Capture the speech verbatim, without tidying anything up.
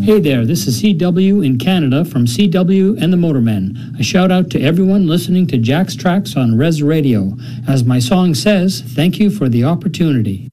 Hey there, this is C W in Canada from C W and the Motormen. A shout out to everyone listening to Jack's Tracks on Res Radio. As my song says, thank you for the opportunity.